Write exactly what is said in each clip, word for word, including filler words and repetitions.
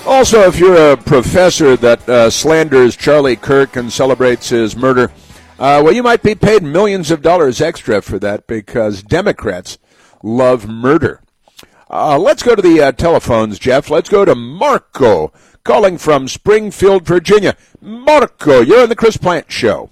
Also, if you're a professor that uh, slanders Charlie Kirk and celebrates his murder, uh, well, you might be paid millions of dollars extra for that because Democrats love murder. Uh, let's go to the uh, telephones, Jeff. Let's go to Marco, calling from Springfield, Virginia. Marco, you're on the Chris Plante Show.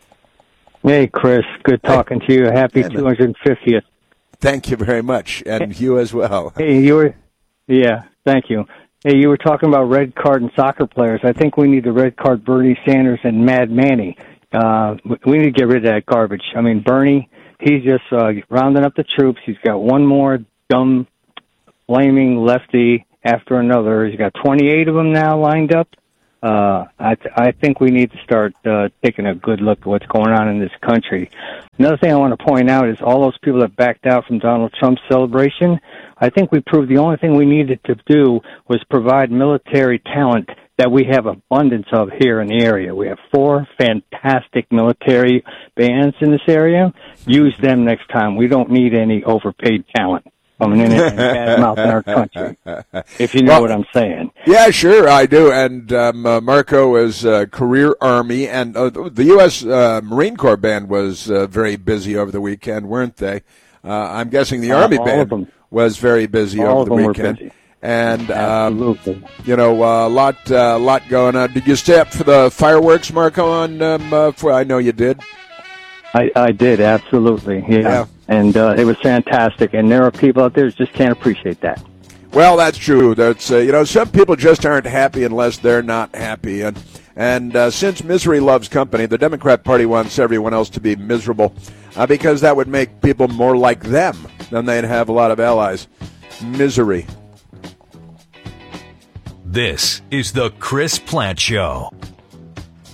Hey, Chris. Good talking hey. to you. Happy two hundred fiftieth. Thank you very much, and hey. you as well. Hey, you were, yeah, thank you. Hey, you were talking about red card and soccer players. I think we need to red card Bernie Sanders and Mad Manny. Uh, we need to get rid of that garbage. I mean, Bernie, he's just uh, rounding up the troops. He's got one more dumb, blaming lefty after another. He's got twenty-eight of them now lined up. Uh, I, th- I think we need to start uh, taking a good look at what's going on in this country. Another thing I want to point out is all those people that backed out from Donald Trump's celebration. I think we proved the only thing we needed to do was provide military talent that we have abundance of here in the area. We have four fantastic military bands in this area. Use them next time. We don't need any overpaid talent coming in and badmouthing our country, if you know well, what I'm saying. Yeah, sure, I do. And um, uh, Marco is uh, career Army, and uh, the U S Uh, Marine Corps band was uh, very busy over the weekend, weren't they? Uh, I'm guessing the uh, Army band was very busy all over the weekend. Were busy. And, um, Absolutely. you know, a uh, lot, uh, lot going on. Did you stay up for the fireworks, Marco? On, um, uh, for, I know you did. I, I did, absolutely, yeah. yeah. And uh, it was fantastic, and there are people out there who just can't appreciate that. Well, that's true. That's uh, you know, some people just aren't happy unless they're not happy. And, and uh, since misery loves company, the Democrat Party wants everyone else to be miserable uh, because that would make people more like them. Then they'd have a lot of allies. Misery. This is the Chris Plante Show.